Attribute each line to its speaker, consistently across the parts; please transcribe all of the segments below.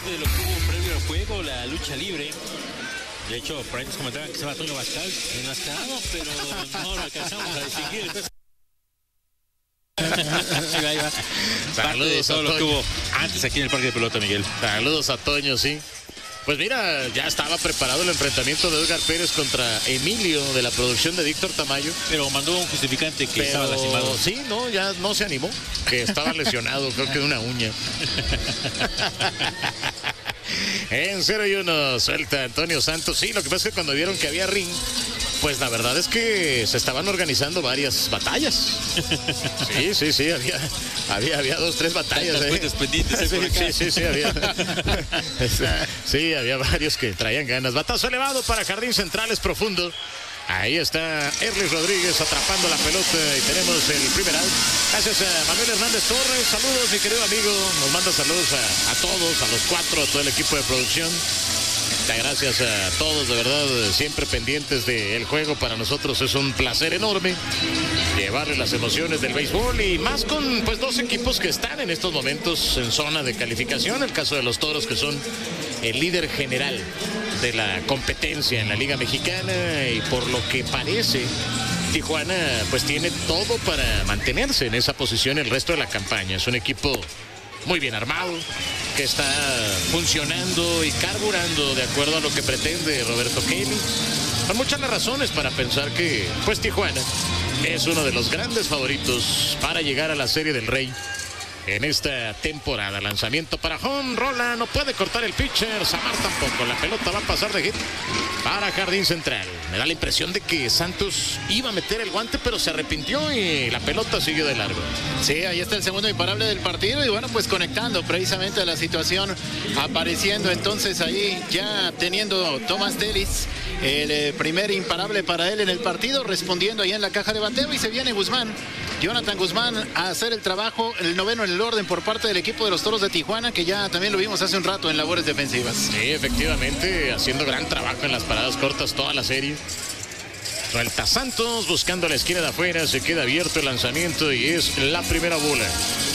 Speaker 1: parte de lo que hubo previo al juego, la lucha libre. De hecho, por ahí nos comentaban que se va Toño Bascal enmascarado, pero no lo alcanzamos a distinguir. Ahí va.
Speaker 2: Saludos a todo lo que hubo
Speaker 1: antes aquí en el parque de pelota, Miguel.
Speaker 2: Saludos a Toño, sí. Pues mira, ya estaba preparado el enfrentamiento de Edgar Pérez contra Emilio de la producción de Víctor Tamayo.
Speaker 1: Pero mandó un justificante que estaba lastimado.
Speaker 2: Sí, no, ya no se animó, que estaba lesionado, creo que de una uña. En 0-1 suelta Antonio Santos. Sí, lo que pasa es que cuando vieron que había ring, pues la verdad es que se estaban organizando varias batallas. Sí, había 2, 3 batallas. Sí, había. Sí, había varios que traían ganas. Batazo elevado para Jardín Central, es profundo. Ahí está Erlis Rodríguez atrapando la pelota y tenemos el primer out. Gracias a Manuel Hernández Torres. Saludos, mi querido amigo. Nos manda saludos a todos, a los 4, a todo el equipo de producción. Muchas gracias a todos, de verdad, siempre pendientes del juego. Para nosotros es un placer enorme llevarles las emociones del béisbol y más con pues 2 equipos que están en estos momentos en zona de calificación. El caso de los Toros, que son el líder general de la competencia en la Liga Mexicana, y por lo que parece Tijuana pues tiene todo para mantenerse en esa posición el resto de la campaña. Es un equipo muy bien armado, que está funcionando y carburando de acuerdo a lo que pretende Roberto Kelly. Hay muchas razones para pensar que pues Tijuana es uno de los grandes favoritos para llegar a la Serie del Rey en esta temporada. Lanzamiento para home, rola, no puede cortar el pitcher, Samar tampoco, la pelota va a pasar de hit para Jardín Central. Me da la impresión de que Santos iba a meter el guante, pero se arrepintió y la pelota siguió de largo.
Speaker 3: Sí, ahí está el segundo imparable del partido y bueno, pues conectando precisamente a la situación, apareciendo entonces ahí ya teniendo Thomas Delis el primer imparable para él en el partido, respondiendo ahí en la caja de bateo, y se viene Guzmán, Jonathan Guzmán, a hacer el trabajo, el noveno en el orden por parte del equipo de los Toros de Tijuana, que ya también lo vimos hace un rato en labores defensivas.
Speaker 2: Sí, efectivamente, haciendo gran trabajo en las paradas cortas toda la serie. Suelta Santos, buscando la esquina de afuera, se queda abierto el lanzamiento y es la primera bola.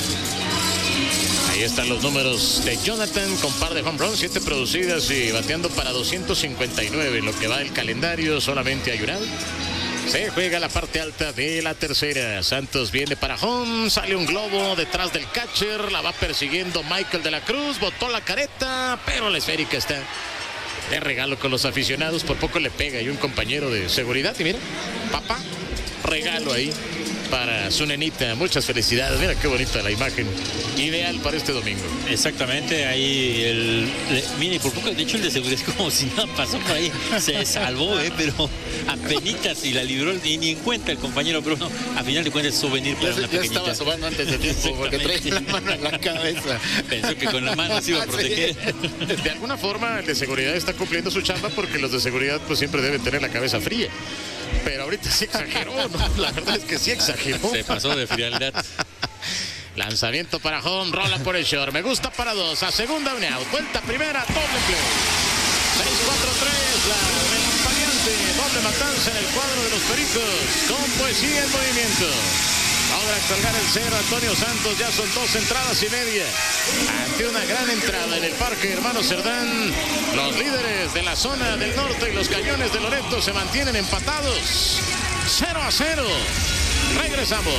Speaker 2: Ahí están los números de Jonathan con par de home runs, 7 producidas y bateando para 259 en lo que va del calendario. Solamente hay un out. Se juega la parte alta de la tercera. Santos viene para home, sale un globo detrás del catcher, la va persiguiendo Michael de la Cruz, botó la careta, pero la esférica está de regalo con los aficionados. Por poco le pega y un compañero de seguridad, y mira, papá, regalo ahí para su nenita. Muchas felicidades, mira qué bonita la imagen, ideal para este domingo.
Speaker 1: Exactamente, ahí mira, y por poco, de hecho el de seguridad es como si nada pasó por ahí, se salvó, pero apenitas y la libró, y ni en cuenta el compañero, pero no, a final de cuentas souvenir para una pequeñita.
Speaker 3: Ya estaba sobando antes de tiempo porque traía la mano en la cabeza.
Speaker 1: Pensó que con la mano se iba a proteger.
Speaker 2: De alguna forma el de seguridad está cumpliendo su chamba, porque los de seguridad pues siempre deben tener la cabeza fría. Pero ahorita sí exageró, ¿no? La verdad es que sí exageró.
Speaker 1: Se pasó de frialdad.
Speaker 2: Lanzamiento para home, rola por el short. Me gusta para 2, a segunda un out. Vuelta primera, doble play. 6-4-3, la relampagueante doble matanza en el cuadro de los Pericos. Con poesía en movimiento. Logra colgar el cero Antonio Santos, ya son 2 entradas y media. Ante una gran entrada en el Parque Hermano Cerdán, los líderes de la zona del norte y los Cañones de Loreto se mantienen empatados. 0-0. Regresamos.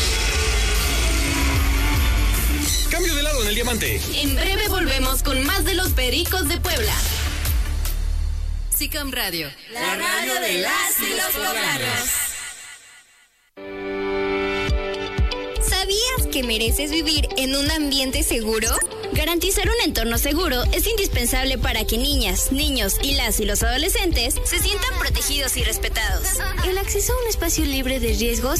Speaker 4: Cambio de lado en el diamante.
Speaker 5: En breve volvemos con más de los Pericos de Puebla. SICAM Radio, la radio de las y los poblanos.
Speaker 6: ¿Sabías que mereces vivir en un ambiente seguro? Garantizar un entorno seguro es indispensable para que niñas, niños y las y los adolescentes se sientan protegidos y respetados. El acceso a un espacio libre de riesgos